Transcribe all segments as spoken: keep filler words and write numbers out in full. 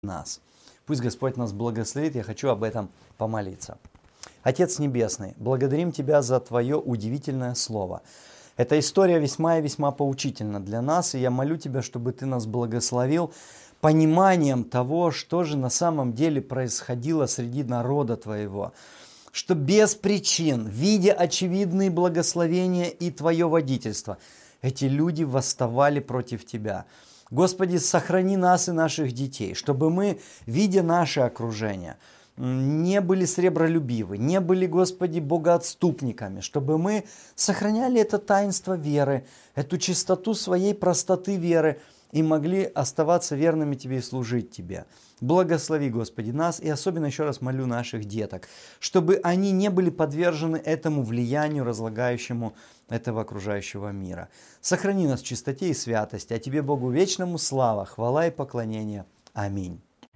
нас. Пусть Господь нас благословит, я хочу об этом помолиться. Отец Небесный, благодарим Тебя за Твое удивительное Слово. Эта история весьма и весьма поучительна для нас, и я молю Тебя, чтобы Ты нас благословил пониманием того, что же на самом деле происходило среди народа Твоего. Что без причин, видя очевидные благословения и Твое водительство, эти люди восставали против Тебя. Господи, сохрани нас и наших детей, чтобы мы, видя наше окружение, не были сребролюбивы, не были, Господи, богоотступниками, чтобы мы сохраняли это таинство веры, эту чистоту своей простоты веры и могли оставаться верными Тебе и служить Тебе. Благослови, Господи, нас и особенно еще раз молю наших деток, чтобы они не были подвержены этому влиянию, разлагающему этого окружающего мира. Сохрани нас в чистоте и святости, а Тебе, Богу вечному, слава, хвала и поклонение. Аминь.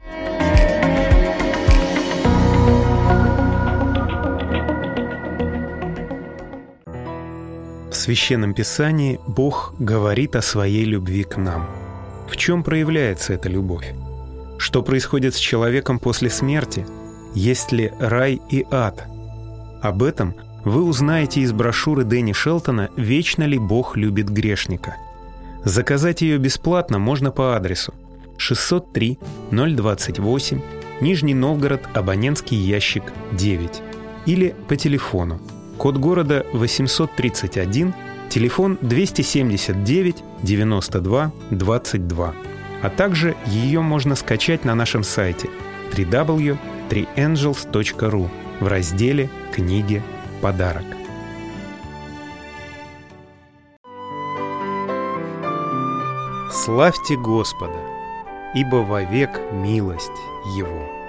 В Священном Писании Бог говорит о своей любви к нам. В чем проявляется эта любовь? Что происходит с человеком после смерти? Есть ли рай и ад? Об этом вы узнаете из брошюры Дэнни Шелтона «Вечно ли Бог любит грешника?». Заказать ее бесплатно можно по адресу шестьсот три ноль двадцать восемь, Нижний Новгород, абонентский ящик девять, или по телефону. Код города восемьсот тридцать один, телефон двести семьдесят девять девяносто два двадцать два. А также ее можно скачать на нашем сайте дабл ю дабл ю дабл ю точка три энджелс точка ру в разделе «Книги. Подарок». Славьте Господа, ибо вовек милость Его.